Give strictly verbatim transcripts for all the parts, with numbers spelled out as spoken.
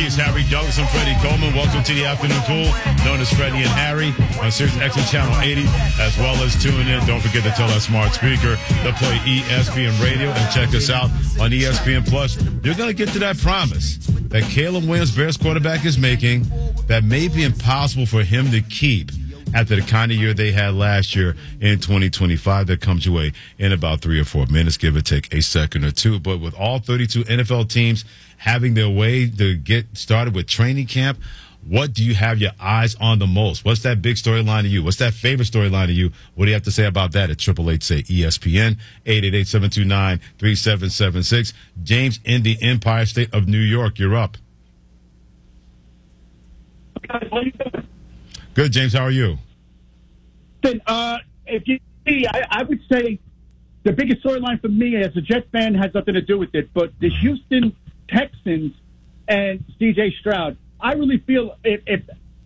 It's Harry Douglas and Freddie Coleman. Welcome to the afternoon pool, known as Freddie and Harry, on Sirius X M Channel eighty, as well as tune in. Don't forget to tell that smart speaker to play E S P N Radio and check us out on E S P N Plus. You're going to get to that promise that Caleb Williams, Bears quarterback, is making that may be impossible for him to keep after the kind of year they had last year in twenty twenty-five. That comes your way in about three or four minutes, give or take a second or two. But with all thirty-two N F L teams having their way to get started with training camp, what do you have your eyes on the most? What's that big storyline to you? What's that favorite storyline to you? What do you have to say about that at triple eight say E S P N, eight eight eight, seven two nine, three seven seven six. James in the Empire State of New York, you're up. Good, James. How are you? Uh, if you see, I, I would say the biggest storyline for me as a Jets fan has nothing to do with it, but the Houston Texans and C J Stroud. I really feel if, if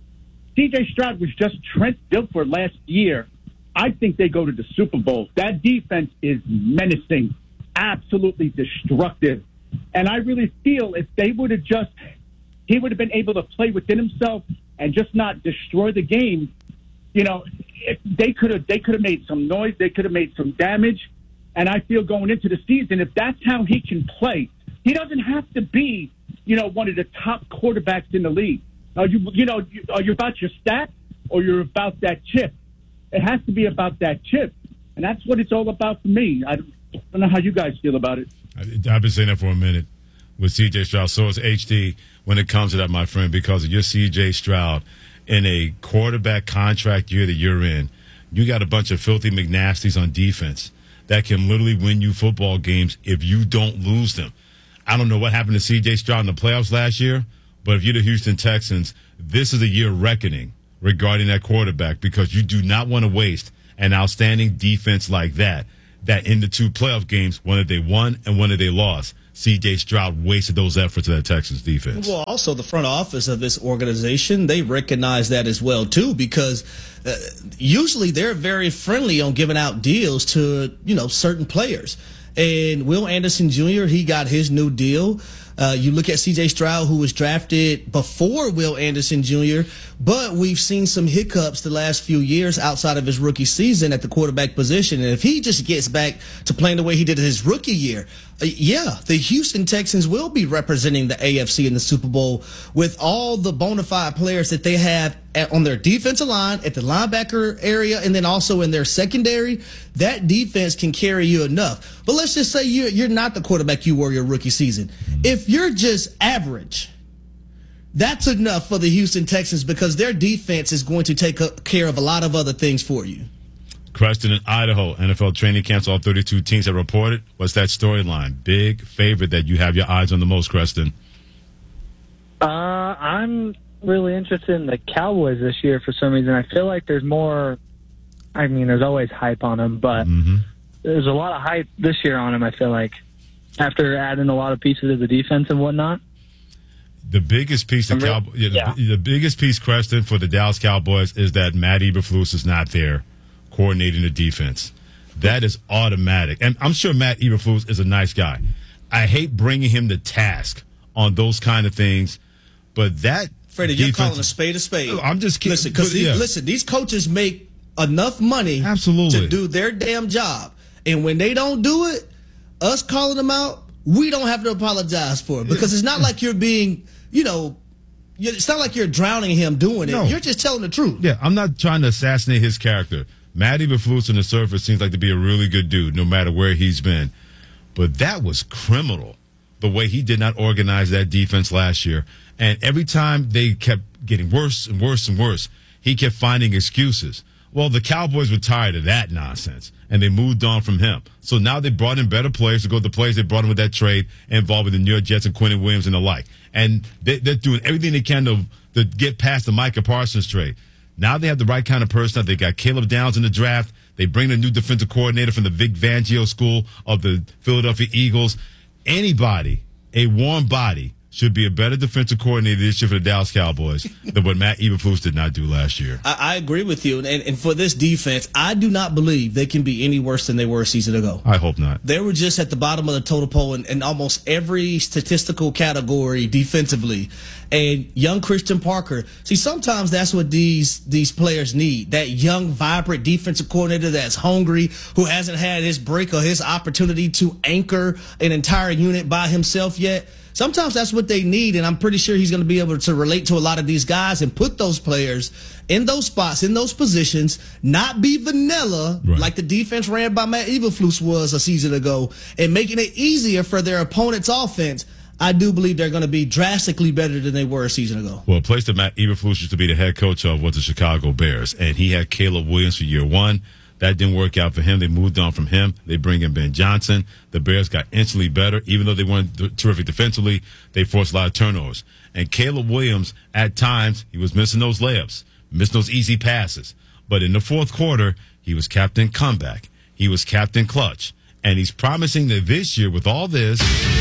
C J Stroud was just Trent Dilfer last year, I think they go to the Super Bowl. That defense is menacing, absolutely destructive. And I really feel if they would have just, he would have been able to play within himself and just not destroy the game. You know, if they could have they could have made some noise. They could have made some damage. And I feel going into the season, if that's how he can play, he doesn't have to be, you know, one of the top quarterbacks in the league. Are you, you know, are you about your stats or you're about that chip? It has to be about that chip. And that's what it's all about for me. I don't know how you guys feel about it. I've been saying that for a minute with C J Stroud. So is H D when it comes to that, my friend, because of your C J Stroud in a quarterback contract year that you're in. You got a bunch of filthy McNasties on defense that can literally win you football games if you don't lose them. I don't know what happened to C J Stroud in the playoffs last year, but if you're the Houston Texans, this is a year reckoning regarding that quarterback because you do not want to waste an outstanding defense like that, that in the two playoff games, one that they won and one that they lost, C J Stroud wasted those efforts of that Texans defense. Well, also the front office of this organization, they recognize that as well, too, because uh, usually they're very friendly on giving out deals to, you know, certain players. And Will Anderson Junior, he got his new deal. Uh, you look at C J Stroud, who was drafted before Will Anderson Junior, but we've seen some hiccups the last few years outside of his rookie season at the quarterback position. And if he just gets back to playing the way he did his rookie year, uh, yeah, the Houston Texans will be representing the A F C in the Super Bowl with all the bona fide players that they have at, on their defensive line, at the linebacker area, and then also in their secondary. That defense can carry you enough. But let's just say you're, you're not the quarterback you were your rookie season. If you're just average, that's enough for the Houston Texans because their defense is going to take care of a lot of other things for you. Creston in Idaho, N F L training camps, all thirty-two teams have reported. What's that storyline? Big favorite that you have your eyes on the most, Creston? Uh, I'm really interested in the Cowboys this year for some reason. I feel like there's more, I mean, there's always hype on them, but mm-hmm. there's a lot of hype this year on them, I feel like, after adding a lot of pieces of the defense and whatnot. The biggest piece, the, Cowboy, yeah, yeah. the, the biggest piece, Creston, for the Dallas Cowboys is that Matt Eberflus is not there coordinating the defense. That is automatic. And I'm sure Matt Eberflus is a nice guy. I hate bringing him to task on those kind of things, but that Freddie, you're calling a spade a spade. I'm just kidding. Listen, because yeah. listen, these coaches make enough money Absolutely. to do their damn job. And when they don't do it, us calling them out, we don't have to apologize for it because it's not like you're being, you know, it's not like you're drowning him doing it. No. You're just telling the truth. Yeah, I'm not trying to assassinate his character. Matt Eberflus on the surface seems like to be a really good dude no matter where he's been. But that was criminal, the way he did not organize that defense last year. And every time they kept getting worse and worse and worse, he kept finding excuses. Well, the Cowboys were tired of that nonsense, and they moved on from him. So now they brought in better players to go to the players they brought in with that trade involving the New York Jets and Quentin Williams and the like. And they, they're doing everything they can to, to get past the Micah Parsons trade. Now they have the right kind of person. They got Caleb Downs in the draft. They bring the new defensive coordinator from the Vic Fangio school of the Philadelphia Eagles. Anybody, a warm body, should be a better defensive coordinator this year for the Dallas Cowboys than what Matt Eberflus did not do last year. I, I agree with you. And, and for this defense, I do not believe they can be any worse than they were a season ago. I hope not. They were just at the bottom of the total poll in, in almost every statistical category defensively. And young Christian Parker, see, sometimes that's what these these players need. That young, vibrant defensive coordinator that's hungry, who hasn't had his break or his opportunity to anchor an entire unit by himself yet. Sometimes that's what they need, and I'm pretty sure he's going to be able to relate to a lot of these guys and put those players in those spots, in those positions, not be vanilla right. like the defense ran by Matt Eberflus was a season ago, and making it easier for their opponent's offense. I do believe they're going to be drastically better than they were a season ago. Well, a place that Matt Eberflus used to be the head coach of was the Chicago Bears, and he had Caleb Williams for year one. That didn't work out for him. They moved on from him. They bring in Ben Johnson. The Bears got instantly better. Even though they weren't terrific defensively, they forced a lot of turnovers. And Caleb Williams, at times, he was missing those layups, missing those easy passes. But in the fourth quarter, he was captain comeback. He was captain clutch. And he's promising that this year, with all this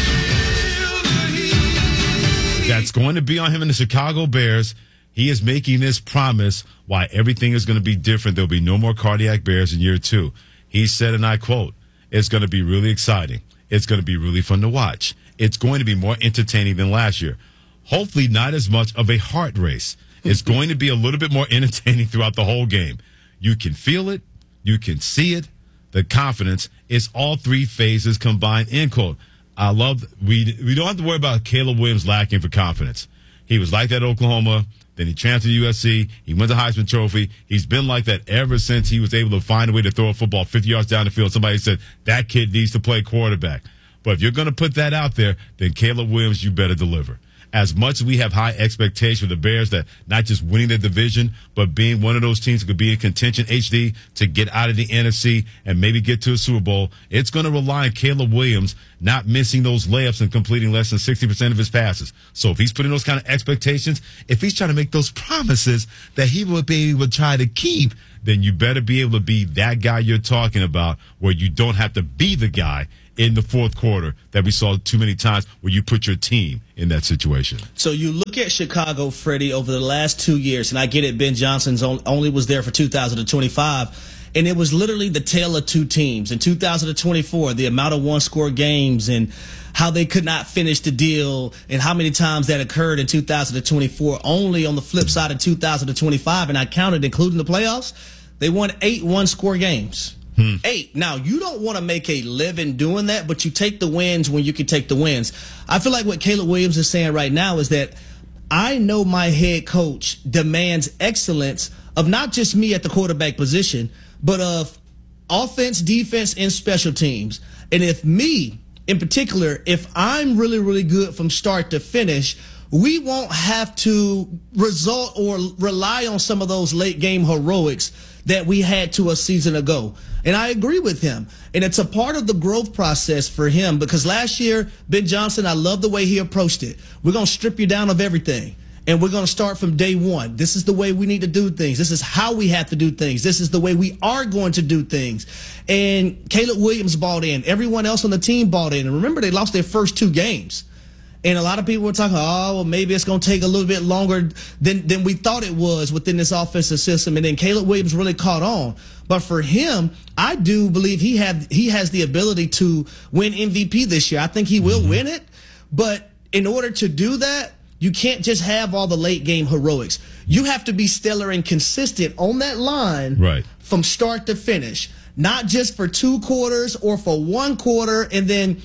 that's going to be on him in the Chicago Bears, he is making this promise why everything is going to be different. There'll be no more cardiac bears in year two. He said, and I quote, "It's going to be really exciting. It's going to be really fun to watch. It's going to be more entertaining than last year. Hopefully not as much of a heart race. It's going to be a little bit more entertaining throughout the whole game. You can feel it. You can see it. The confidence is all three phases combined," end quote. I love, we, we don't have to worry about Caleb Williams lacking for confidence. He was like that at Oklahoma. Then he transferred to U S C. He won the Heisman Trophy. He's been like that ever since he was able to find a way to throw a football fifty yards down the field. Somebody said, that kid needs to play quarterback. But if you're going to put that out there, then Caleb Williams, you better deliver. As much as we have high expectations for the Bears that not just winning the division, but being one of those teams that could be in contention, H D, to get out of the N F C and maybe get to a Super Bowl, it's going to rely on Caleb Williams not missing those layups and completing less than sixty percent of his passes. So if he's putting those kind of expectations, if he's trying to make those promises that he will be able to try to keep, then you better be able to be that guy you're talking about, where you don't have to be the guy in the fourth quarter that we saw too many times where you put your team in that situation. So you look at Chicago, Freddie, over the last two years, and I get it, Ben Johnson's only was there for two thousand twenty-five, and it was literally the tale of two teams. In two thousand twenty-four, the amount of one-score games and how they could not finish the deal and how many times that occurred in two thousand twenty-four. Only on the flip side in two thousand twenty-five, and I counted including the playoffs, they won eight one-score games. Hmm. Eight. Now, you don't want to make a living doing that, but you take the wins when you can take the wins. I feel like what Caleb Williams is saying right now is that I know my head coach demands excellence of not just me at the quarterback position, but of offense, defense, and special teams. And if me, in particular, if I'm really, really good from start to finish, we won't have to result or rely on some of those late game heroics that we had to a season ago. And I agree with him. And it's a part of the growth process for him, because last year, Ben Johnson, I love the way he approached it. We're going to strip you down of everything, and we're going to start from day one. This is the way we need to do things. This is how we have to do things. This is the way we are going to do things. And Caleb Williams bought in. Everyone else on the team bought in. And remember, they lost their first two games. And a lot of people were talking, oh, well, maybe it's going to take a little bit longer than, than we thought it was within this offensive system. And then Caleb Williams really caught on. But for him, I do believe he have he has the ability to win M V P this year. I think he will mm-hmm. win it. But in order to do that, you can't just have all the late game heroics. You have to be stellar and consistent on that line right. from start to finish, not just for two quarters or for one quarter, and then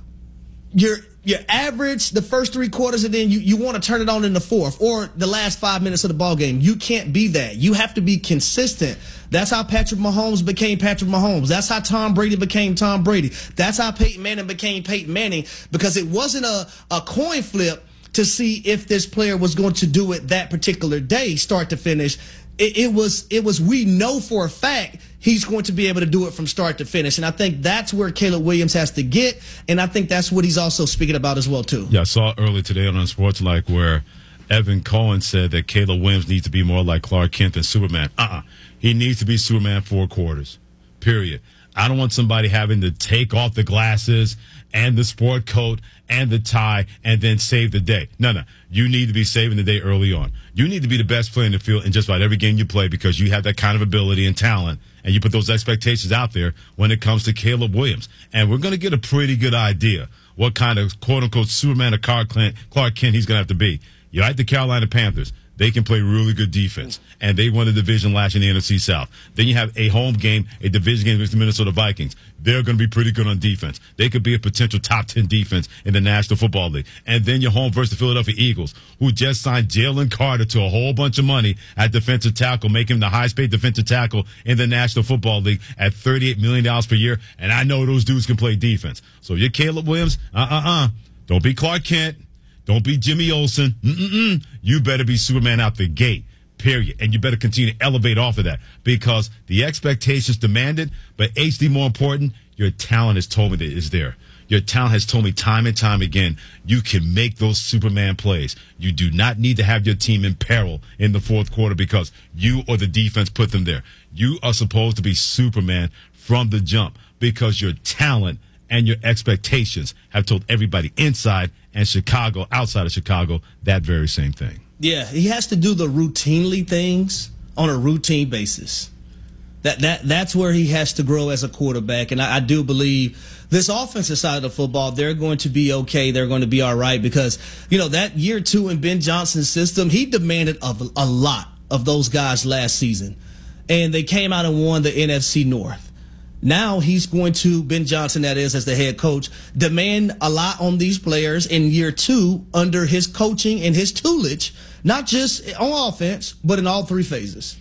you're you average the first three quarters, and then you, you want to turn it on in the fourth or the last five minutes of the ball game. You can't be that. You have to be consistent. That's how Patrick Mahomes became Patrick Mahomes. That's how Tom Brady became Tom Brady. That's how Peyton Manning became Peyton Manning, because it wasn't a, a coin flip to see if this player was going to do it that particular day, start to finish. It, it was, it was, we know for a fact he's going to be able to do it from start to finish. And I think that's where Caleb Williams has to get. And I think that's what he's also speaking about as well, too. Yeah, I saw earlier today on Unsportsmanlike where Evan Cohen said that Caleb Williams needs to be more like Clark Kent than Superman. Uh-uh. He needs to be Superman four quarters, period. I don't want somebody having to take off the glasses and the sport coat and the tie and then save the day. No, no. You need to be saving the day early on. You need to be the best player in the field in just about every game you play because you have that kind of ability and talent, and you put those expectations out there when it comes to Caleb Williams. And we're going to get a pretty good idea what kind of quote-unquote Superman or Clark Kent, Clark Kent he's going to have to be. You like the Carolina Panthers. They can play really good defense, and they won the division last year in the N F C South. Then you have a home game, a division game against the Minnesota Vikings. They're going to be pretty good on defense. They could be a potential top ten defense in the National Football League. And then you're home versus the Philadelphia Eagles, who just signed Jalen Carter to a whole bunch of money at defensive tackle, making him the highest paid defensive tackle in the National Football League at thirty-eight million dollars per year. And I know those dudes can play defense. So you're Caleb Williams, uh-uh-uh. Don't be Clark Kent. Don't be Jimmy Olsen. Mm-mm-mm. You better be Superman out the gate, period. And you better continue to elevate off of that because the expectations demanded, but H D more important, your talent has told me that it's there. Your talent has told me time and time again, you can make those Superman plays. You do not need to have your team in peril in the fourth quarter because you or the defense put them there. You are supposed to be Superman from the jump because your talent and your expectations have told everybody inside and Chicago, outside of Chicago, that very same thing. Yeah, he has to do the routinely things on a routine basis. That that that's where he has to grow as a quarterback. And I, I do believe this offensive side of the football, they're going to be okay. They're going to be all right because, you know, that year two in Ben Johnson's system, he demanded a, a lot of those guys last season. And they came out and won the N F C North. Now he's going to, Ben Johnson, that is, as the head coach, demand a lot on these players in year two under his coaching and his tutelage, not just on offense, but in all three phases.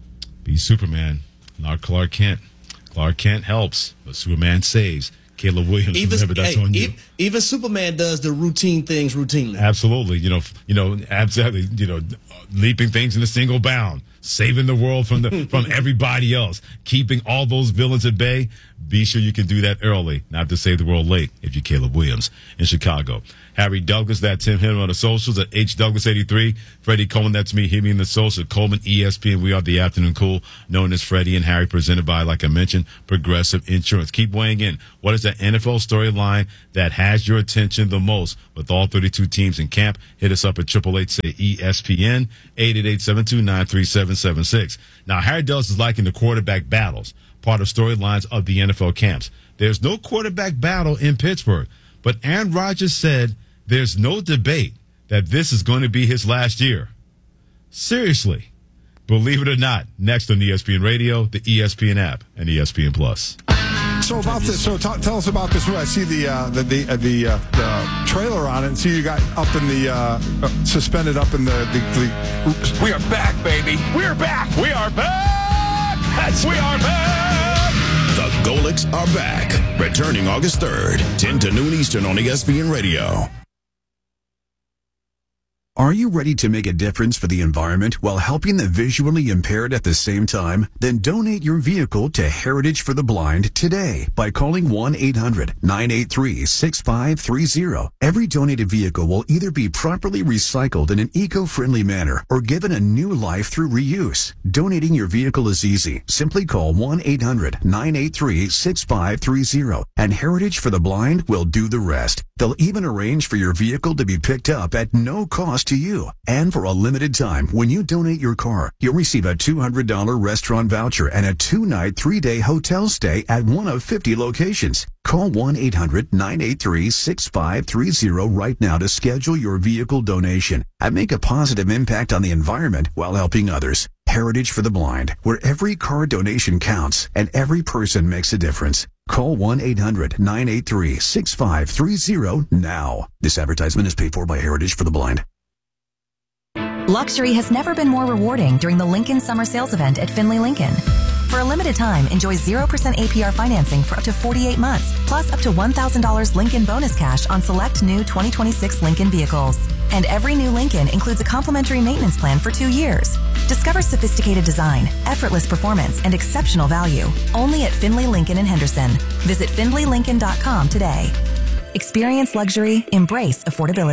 Be Superman, not Clark Kent. Clark Kent helps, but Superman saves. Caleb Williams, even, remember, that's hey, on you. Even Superman does the routine things routinely. Absolutely. You know, you know, absolutely, you know, leaping things in a single bound, saving the world from the from everybody else, keeping all those villains at bay. Be sure you can do that early, not to save the world late if you're Caleb Williams in Chicago. Harry Douglas, that's him, him on the socials at H Douglas eighty-three. Freddie Coleman, that's me, hit me in the social. Coleman, E S P N, we are the Afternoon Cool, known as Freddie and Harry, presented by, like I mentioned, Progressive Insurance. Keep weighing in. What is the N F L storyline that has your attention the most? With all thirty-two teams in camp, hit us up at triple eight say E S P N, eight eight eight, seven two nine, three seven seven six. Now, Harry Douglas is liking the quarterback battles, part of storylines of the N F L camps. There's no quarterback battle in Pittsburgh, but Aaron Rodgers said there's no debate that this is going to be his last year. Seriously, believe it or not, next on E S P N Radio, the E S P N app, and E S P N Plus. So about this, so t- tell us about this. I see the uh, the the, uh, the, uh, the trailer on it, and see you got up in the uh, uh, suspended up in the, the, the. Oops. We are back, baby. We are back. We are back. That's we are back. The Golics are back, returning August third, ten to noon Eastern on E S P N Radio. Are you ready to make a difference for the environment while helping the visually impaired at the same time? Then donate your vehicle to Heritage for the Blind today by calling one eight hundred, nine eight three, six five three zero. Every donated vehicle will either be properly recycled in an eco-friendly manner or given a new life through reuse. Donating your vehicle is easy. Simply call one eight hundred, nine eight three, six five three zero and Heritage for the Blind will do the rest. They'll even arrange for your vehicle to be picked up at no cost to you. And for a limited time, when you donate your car, you'll receive a two hundred dollars restaurant voucher and a two-night, three-day hotel stay at one of fifty locations. Call one eight hundred, nine eight three, six five three zero right now to schedule your vehicle donation and make a positive impact on the environment while helping others. Heritage for the Blind, where every car donation counts and every person makes a difference. Call one eight hundred, nine eight three, six five three zero now. This advertisement is paid for by Heritage for the Blind. Luxury has never been more rewarding during the Lincoln Summer Sales Event at Finley Lincoln. For a limited time, enjoy zero percent A P R financing for up to forty-eight months, plus up to one thousand dollars Lincoln bonus cash on select new twenty twenty-six Lincoln vehicles. And every new Lincoln includes a complimentary maintenance plan for two years. Discover sophisticated design, effortless performance, and exceptional value. Only at Finley Lincoln in Henderson. Visit Findlay Lincoln dot com today. Experience luxury, embrace affordability.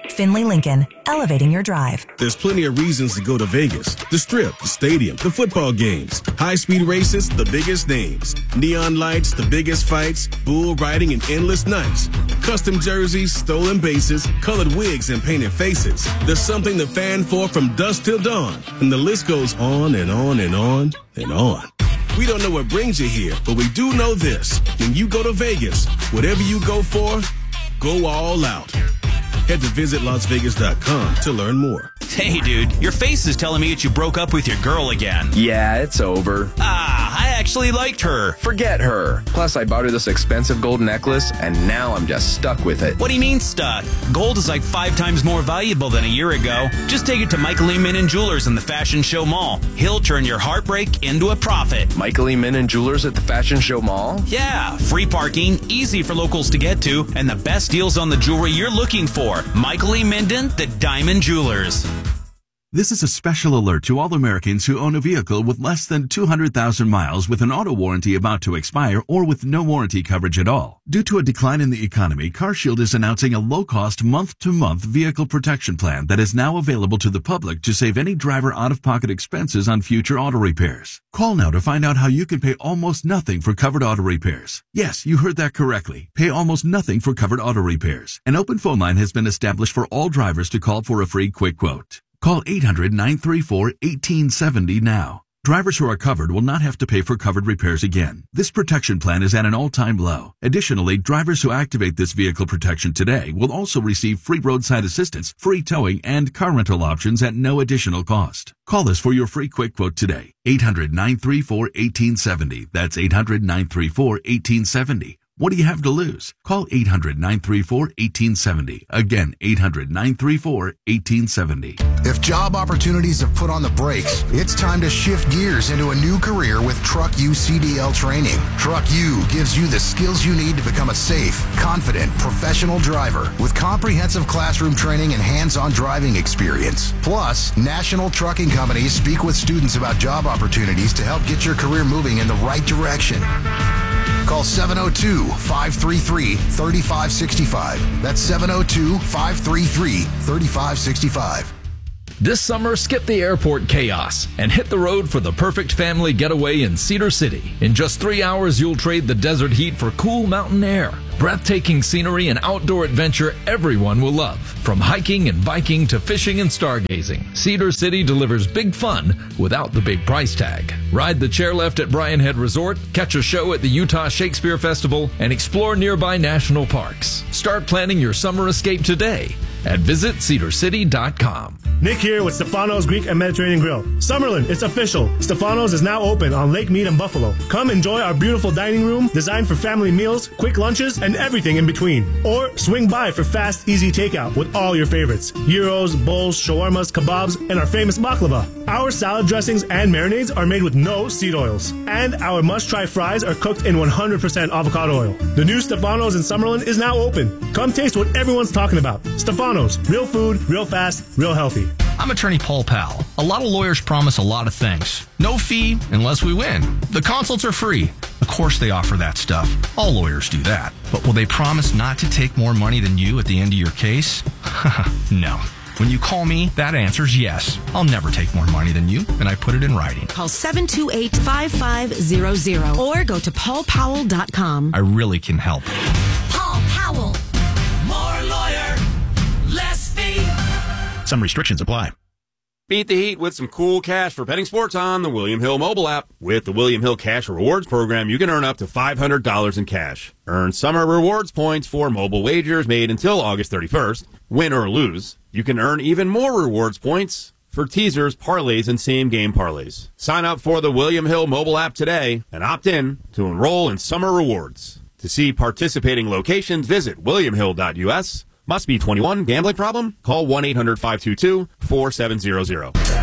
Finley Lincoln, elevating your drive. There's plenty of reasons to go to Vegas. The Strip, the stadium, the football games, high-speed races, the biggest names, neon lights, the biggest fights, bull riding, and endless nights. Custom jerseys, stolen bases, colored wigs, and painted faces. There's something to fan for from dusk till dawn. And the list goes on and on and on and on. We don't know what brings you here, but we do know this. When you go to Vegas, whatever you go for, go all out. Head to visit las vegas dot com to learn more. Hey, dude, your face is telling me that you broke up with your girl again. Yeah, it's over. Ah, I actually liked her. Forget her. Plus, I bought her this expensive gold necklace, and now I'm just stuck with it. What do you mean stuck? Gold is like five times more valuable than a year ago. Just take it to Michael E. Minnan Jewelers in the Fashion Show Mall. He'll turn your heartbreak into a profit. Michael E. Minnan Jewelers at the Fashion Show Mall? Yeah, free parking, easy for locals to get to, and the best deals on the jewelry you're looking for. Michael E. Minden, the Diamond Jewelers. This is a special alert to all Americans who own a vehicle with less than two hundred thousand miles with an auto warranty about to expire or with no warranty coverage at all. Due to a decline in the economy, CarShield is announcing a low-cost month-to-month vehicle protection plan that is now available to the public to save any driver out-of-pocket expenses on future auto repairs. Call now to find out how you can pay almost nothing for covered auto repairs. Yes, you heard that correctly. Pay almost nothing for covered auto repairs. An open phone line has been established for all drivers to call for a free quick quote. Call eight hundred, nine three four, one eight seven zero now. Drivers who are covered will not have to pay for covered repairs again. This protection plan is at an all-time low. Additionally, drivers who activate this vehicle protection today will also receive free roadside assistance, free towing, and car rental options at no additional cost. Call us for your free quick quote today. eight hundred, nine three four, one eight seven zero. That's eight hundred, nine three four, one eight seven zero. What do you have to lose? Call eight hundred, nine three four, one eight seven zero. Again, eight hundred, nine three four, one eight seven zero. If job opportunities have put on the brakes, it's time to shift gears into a new career with Truck U C D L training. Truck U gives you the skills you need to become a safe, confident, professional driver with comprehensive classroom training and hands-on driving experience. Plus, national trucking companies speak with students about job opportunities to help get your career moving in the right direction. Call seven oh two, five three three, three five six five. That's seven oh two, five three three, three five six five. This summer, skip the airport chaos and hit the road for the perfect family getaway in Cedar City. In just three hours, you'll trade the desert heat for cool mountain air, breathtaking scenery, and outdoor adventure everyone will love. From hiking and biking to fishing and stargazing, Cedar City delivers big fun without the big price tag. Ride the chairlift at Bryan Head Resort, catch a show at the Utah Shakespeare Festival, and explore nearby national parks. Start planning your summer escape today at visit cedar city dot com. Nick here with Stefano's Greek and Mediterranean Grill. Summerlin, it's official. Stefano's is now open on Lake Mead and Buffalo. Come enjoy our beautiful dining room designed for family meals, quick lunches, and everything in between. Or swing by for fast, easy takeout with all your favorites. Gyros, bowls, shawarmas, kebabs, and our famous baklava. Our salad dressings and marinades are made with no seed oils. And our must-try fries are cooked in one hundred percent avocado oil. The new Stefano's in Summerlin is now open. Come taste what everyone's talking about. Stefano's, real food, real fast, real healthy. I'm attorney Paul Powell. A lot of lawyers promise a lot of things. No fee unless we win. The consults are free. Of course they offer that stuff. All lawyers do that. But will they promise not to take more money than you at the end of your case? No. When you call me, that answer's yes. I'll never take more money than you, and I put it in writing. Call seven two eight, five five zero zero or go to paul powell dot com. I really can help. Paul Powell. More lawyer, less fee. Some restrictions apply. Beat the heat with some cool cash for betting sports on the William Hill mobile app. With the William Hill Cash Rewards program, you can earn up to five hundred dollars in cash. Earn summer rewards points for mobile wagers made until August thirty-first. Win or lose, you can earn even more rewards points for teasers, parlays, and same-game parlays. Sign up for the William Hill mobile app today and opt in to enroll in summer rewards. To see participating locations, visit william hill dot u s. Must be twenty-one. Gambling problem? Call one eight hundred, five two two, four seven zero zero.